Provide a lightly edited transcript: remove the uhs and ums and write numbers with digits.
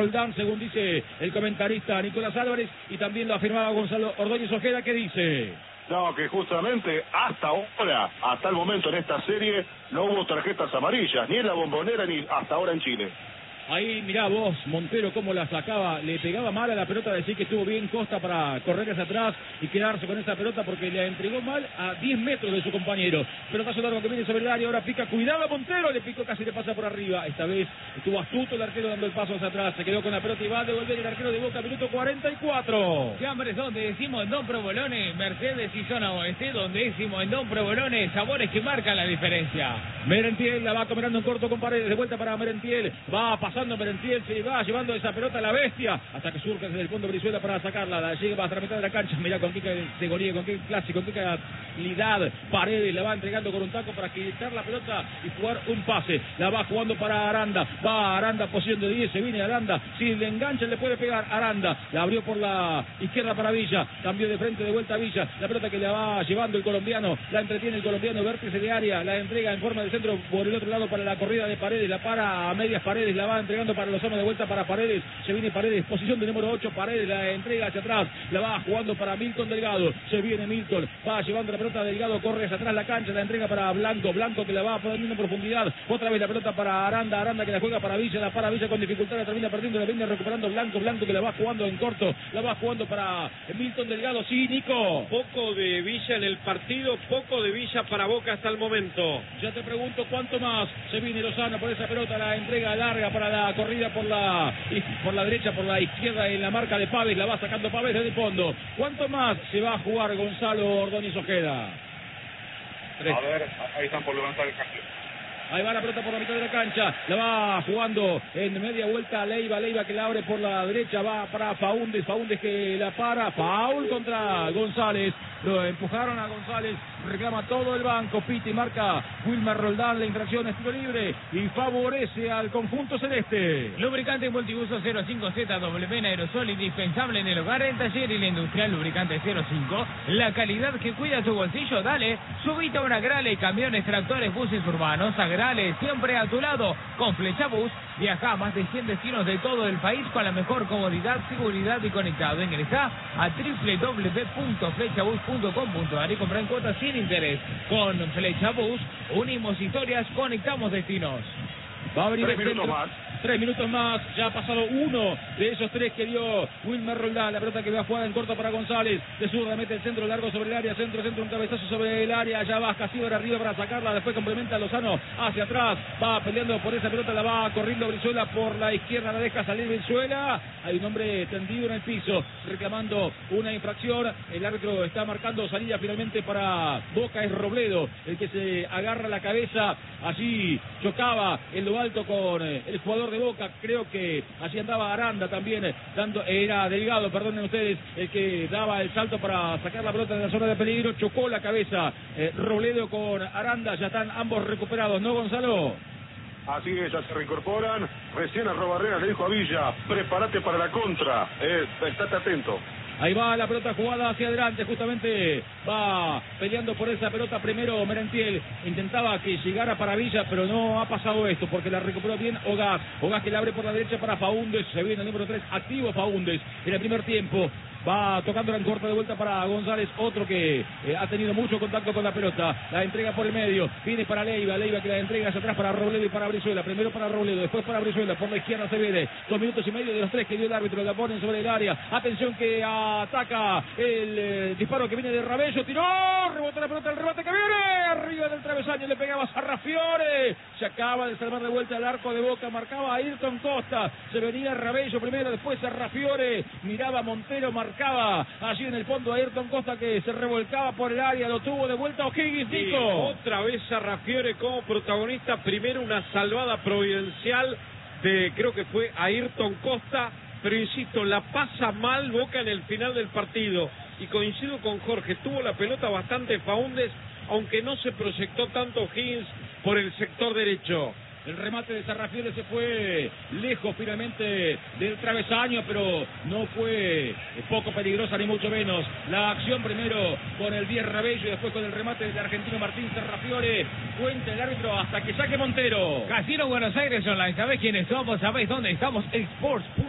Roldán, según dice el comentarista Nicolás Álvarez, y también lo afirmaba Gonzalo Ordóñez Ojeda, que dice... No, que justamente hasta ahora, hasta el momento en esta serie, no hubo tarjetas amarillas, ni en la Bombonera ni hasta ahora en Chile. Ahí mirá vos, Montero, cómo la sacaba, le pegaba mal a la pelota, decir que estuvo bien Costa para correr hacia atrás y quedarse con esa pelota porque le entregó mal a 10 metros de su compañero. Pelotazo largo que viene sobre el área, ahora pica, cuidado a Montero, le picó, casi le pasa por arriba. Esta vez estuvo astuto el arquero dando el paso hacia atrás, se quedó con la pelota y va a devolver el arquero de Boca, minuto 44. Sí, hombre, donde decimos en Don Provolone, Mercedes y zona oeste, donde decimos en Don Provolone, sabores que marcan la diferencia. Merentiel la va comerando en corto con Paredes, de vuelta para Merentiel, va pasando Merentiel, se va llevando esa pelota a la bestia, hasta que surge desde el fondo Brizuela para sacarla, la llega hasta la mitad de la cancha, mirá con qué categoría, con qué clase, con qué calidad, Paredes la va entregando con un taco para quitar la pelota y jugar un pase, la va jugando para Aranda, va Aranda, posición de 10, se viene Aranda, si le engancha le puede pegar Aranda, la abrió por la izquierda para Villa, cambió de frente de vuelta a Villa, la pelota que la va llevando el colombiano, la entretiene el colombiano, vértice de área, la entrega en forma de centro por el otro lado para la corrida de Paredes, la para a medias Paredes, la va entregando para Lozano, de vuelta para Paredes, se viene Paredes, posición de número 8, Paredes la entrega hacia atrás, la va jugando para Milton Delgado, se viene Milton, va llevando la pelota Delgado, corre hacia atrás la cancha, la entrega para Blanco, Blanco que la va poniendo en profundidad, otra vez la pelota para Aranda, Aranda que la juega para Villa, la para Villa con dificultad, la termina perdiendo, la viene recuperando Blanco, Blanco que la va jugando en corto, la va jugando para Milton Delgado, sí, Nico. Poco de Villa en el partido, poco de Villa para Boca hasta el momento. Ya te pregunto cuánto más, se viene Lozano por esa pelota, la entrega larga para la corrida por la derecha, por la izquierda en la marca de Pávez, la va sacando Pávez desde el fondo. ¿Cuánto más se va a jugar Gonzalo Ordóñez Ojeda? A ver, ahí están por levantar el cambio. Ahí va la pelota por la mitad de la cancha, la va jugando en media vuelta Leiva, Leiva que la abre por la derecha, va para Faúndez, Faúndez que la para, foul contra González, lo empujaron a González, reclama todo el banco, pita y marca Wilmer Roldán, la infracción es tiro libre y favorece al conjunto celeste. Lubricante multiuso 05ZWM aerosol, indispensable en el hogar, el taller y la industrial. Lubricante 05, la calidad que cuida tu bolsillo. Dale, subite a una Grale, camiones, tractores, buses urbanos, Agrale, siempre a tu lado. Con Flechabús, viaja a más de 100 destinos de todo el país con la mejor comodidad, seguridad y conectado. Ingresá a www.flechabús.com.ar y compra en cuotas sin interés. Con Flechabús, unimos historias, conectamos destinos. Va a venir 3 minutos más. 3 minutos más, ya ha pasado uno de esos 3 que dio Wilmer Roldán, la pelota que va a jugar en corto para González, de zurda mete el centro largo sobre el área, centro, un cabezazo sobre el área, ya va Casíbar arriba para sacarla, después complementa a Lozano hacia atrás, va peleando por esa pelota, la va corriendo Brizuela por la izquierda, la deja salir Brizuela, hay un hombre tendido en el piso, reclamando una infracción, el árbitro está marcando salida finalmente para Boca, es Robledo, el que se agarra la cabeza, allí chocaba en lo alto con el jugador de Boca, creo que allí andaba Aranda también, era Delgado, perdonen ustedes, el que daba el salto para sacar la pelota de la zona de peligro, chocó la cabeza Robledo con Aranda, ya están ambos recuperados, ¿no, Gonzalo? Así es, ya se reincorporan, recién Arrobarrera le dijo a Villa, prepárate para la contra, estate atento. Ahí va la pelota jugada hacia adelante, justamente va peleando por esa pelota primero Merentiel, intentaba que llegara para Villa, pero no ha pasado esto, porque la recuperó bien Ogaz que la abre por la derecha para Faúndez, se viene el número 3, activo Faúndez en el primer tiempo, va tocándola en corto de vuelta para González, otro que ha tenido mucho contacto con la pelota, la entrega por el medio, viene para Leiva que la entrega hacia atrás para Robledo y para Brizuela, primero para Robledo, después para Brizuela, por la izquierda se viene, 2 minutos y medio de los 3 que dio el árbitro, la ponen sobre el área, atención que ataca el disparo que viene de Rabello, tiró, rebota la pelota, el rebote que viene, arriba del travesaño, le pegaba Sarrafiore, se acaba de salvar de vuelta al arco de Boca, marcaba a Ayrton Costa, se venía Rabello primero, después Sarrafiore, miraba Montero, marcaba allí en el fondo a Ayrton Costa que se revolcaba por el área, lo tuvo de vuelta O'Higgins, Nico. Otra vez Sarrafiore como protagonista, primero una salvada providencial de, creo que fue Ayrton Costa, pero insisto, la pasa mal Boca en el final del partido, y coincido con Jorge, tuvo la pelota bastante Faúndez, aunque no se proyectó tanto Higgins por el sector derecho. El remate de Sarrafiore se fue lejos finalmente del travesaño, pero no fue poco peligrosa ni mucho menos. La acción primero con el 10 Rabello y después con el remate del argentino Martín Sarrafiore. Cuenta el árbitro hasta que saque Montero. Casino Buenos Aires Online, ¿sabés quiénes somos? ¿Sabés dónde estamos? Sports.